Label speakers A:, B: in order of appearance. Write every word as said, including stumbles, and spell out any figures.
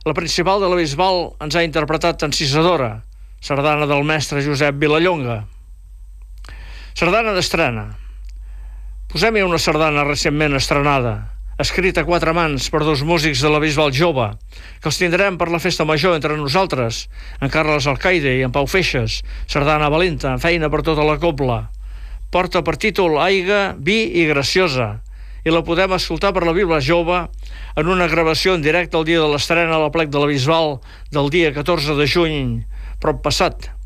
A: La principal de la Bisbal ens ha interpretat Encisadora, sardana del mestre Josep Vilallonga. Sardana d'estrena. Posem-hi una sardana recentment estrenada, escrita a quatre mans per dos músics de la Bisbal jove, que els tindrem per la festa major entre nosaltres, en Carles Alcaide i en Pau Feixes, sardana valenta, amb feina per tota la cobla. Porta per títol Aiga, vi i graciosa, i la podem escoltar per la Bisbal jove en una gravació en directe el dia de l'estrena a la plec de la Bisbal del dia catorze de juny, prop passat.